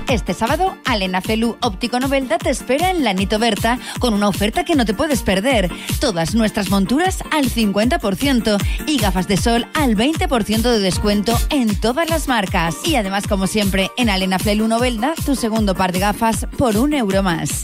Este sábado, Alena Felu Óptico Novelda te espera en la Nito Berta con una oferta que no te puedes perder. Todas nuestras monturas al 50% y gafas de sol al 20% de descuento en todas las marcas. Y además, como siempre, en Alena Felu Novelda, tu segundo par de gafas por €1 más.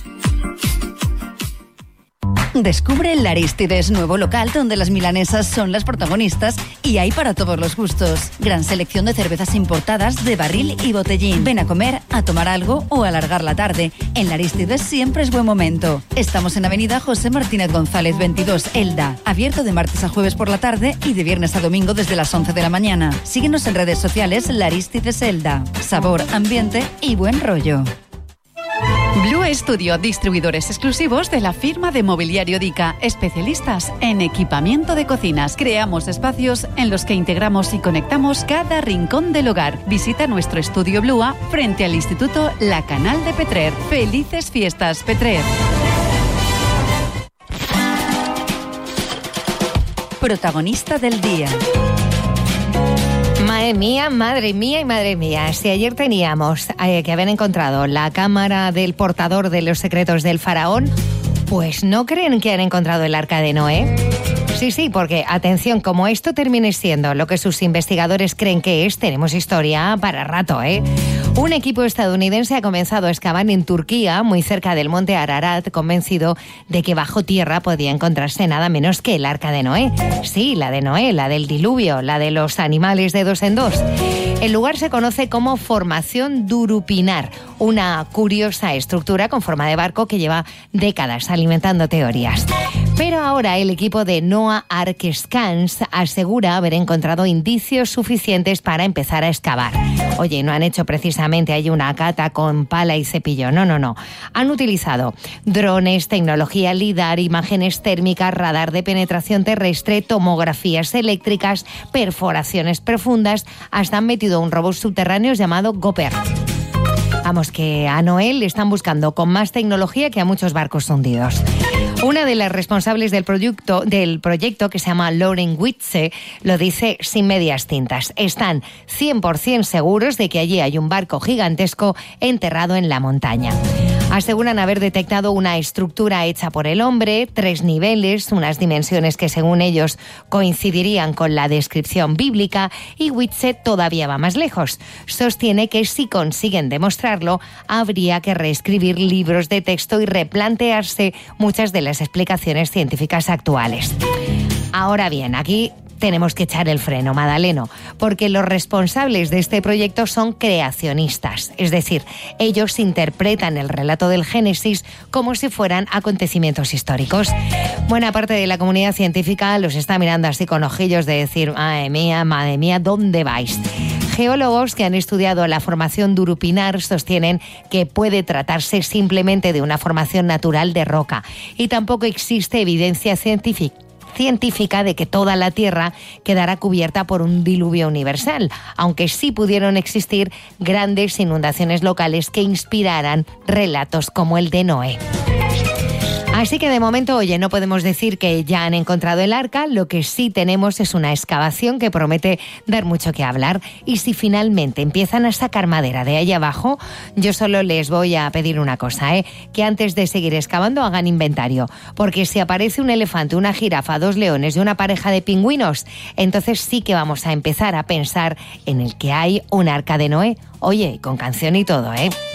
Descubre el Arístides, nuevo local donde las milanesas son las protagonistas y hay para todos los gustos. Gran selección de cervezas importadas de barril y botellín. Ven a comer, a tomar algo o a alargar la tarde. En el Arístides siempre es buen momento. Estamos en Avenida José Martínez González 22, Elda. Abierto de martes a jueves por la tarde y de viernes a domingo desde las 11 de la mañana. Síguenos en redes sociales la Arístides Elda. Sabor, ambiente y buen rollo. Blue Studio, distribuidores exclusivos de la firma de mobiliario Dica, especialistas en equipamiento de cocinas. Creamos espacios en los que integramos y conectamos cada rincón del hogar. Visita nuestro estudio Blua frente al Instituto La Canal de Petrer. ¡Felices fiestas, Petrer! Protagonista del día. Madre mía, si ayer teníamos que haber encontrado la cámara del portador de los secretos del faraón, pues no creen que han encontrado el arca de Noé. Sí, porque, atención, como esto termine siendo lo que sus investigadores creen que es, tenemos historia para rato, ¿eh? Un equipo estadounidense ha comenzado a excavar en Turquía, muy cerca del monte Ararat, convencido de que bajo tierra podía encontrarse nada menos que el arca de Noé. Sí, la de Noé, la del diluvio, la de los animales de 2 en 2. El lugar se conoce como Formación Durupinar, una curiosa estructura con forma de barco que lleva décadas alimentando teorías. Pero ahora el equipo de NOAA Ark Scans asegura haber encontrado indicios suficientes para empezar a excavar. Oye, no han hecho precisamente ahí una cata con pala y cepillo, no. Han utilizado drones, tecnología LIDAR, imágenes térmicas, radar de penetración terrestre, tomografías eléctricas, perforaciones profundas, hasta han metido un robot subterráneo llamado Gopher. Vamos, que a Noé le están buscando con más tecnología que a muchos barcos hundidos. Una de las responsables del proyecto, que se llama Lauren Witze, lo dice sin medias tintas. Están 100% seguros de que allí hay un barco gigantesco enterrado en la montaña. Aseguran haber detectado una estructura hecha por el hombre, 3 niveles, unas dimensiones que según ellos coincidirían con la descripción bíblica, y Witze todavía va más lejos. Sostiene que si consiguen demostrarlo, habría que reescribir libros de texto y replantearse muchas de las explicaciones científicas actuales. Ahora bien, aquí tenemos que echar el freno, Madaleno, porque los responsables de este proyecto son creacionistas, es decir, ellos interpretan el relato del Génesis como si fueran acontecimientos históricos. Buena parte de la comunidad científica los está mirando así con ojillos de decir, madre mía, ¿dónde vais? Geólogos que han estudiado la formación Durupinar sostienen que puede tratarse simplemente de una formación natural de roca y tampoco existe evidencia científica de que toda la Tierra quedará cubierta por un diluvio universal, aunque sí pudieron existir grandes inundaciones locales que inspiraran relatos como el de Noé. Así que de momento, oye, no podemos decir que ya han encontrado el arca, lo que sí tenemos es una excavación que promete dar mucho que hablar, y si finalmente empiezan a sacar madera de ahí abajo, yo solo les voy a pedir una cosa, que antes de seguir excavando hagan inventario, porque si aparece un elefante, una jirafa, 2 leones y una pareja de pingüinos, entonces sí que vamos a empezar a pensar en el que hay un arca de Noé, oye, con canción y todo,